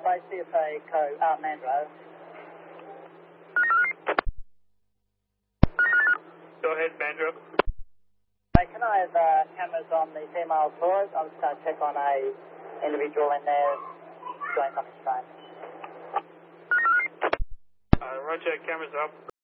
by CFA Co. Mandro. Go ahead, Mandro. Hey, can I have cameras on the female tours? I'm just going to check on a individual in there joint on the train. Roger, cameras up.